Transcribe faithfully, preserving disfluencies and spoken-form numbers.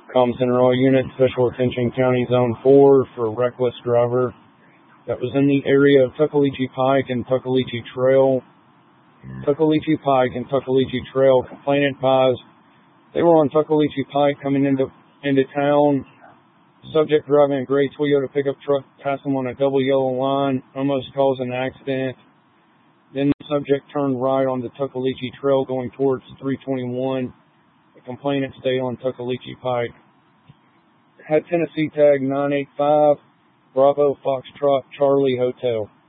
Comm Center all units, special attention County Zone four for reckless driver that was in the area of Tuckaleechee Pike and Tuckaleechee Trail. Tuckaleechee Pike and Tuckaleechee Trail. Complainant advised they were on Tuckaleechee Pike coming into into town. Subject driving a gray Toyota pickup truck passed them on a double yellow line, almost caused an accident. Then the subject turned right on the Tuckaleechee Trail going towards three twenty-one. The complainant stayed on Tuckaleechee Pike. Had Tennessee tag nine eight five, Bravo Foxtrot Charlie Hotel.